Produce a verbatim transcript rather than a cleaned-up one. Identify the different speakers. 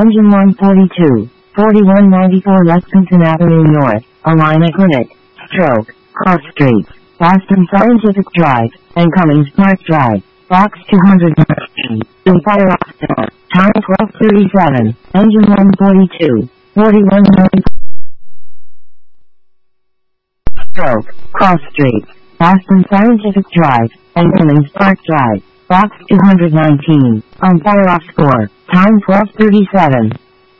Speaker 1: Engine one forty-two, forty-one ninety-four Lexington Avenue North, Allina Clinic, Stroke, Cross Street, Boston Scientific Drive, and Cummings Park Drive, Box two hundred nineteen, in Fire Officer, time twelve thirty-seven, Engine one forty-two, forty-one ninety-four Stroke, Cross Street, Boston Scientific Drive, and Cummings Park Drive, Box two hundred nineteen, on Fire Off Score, time twelve thirty-seven.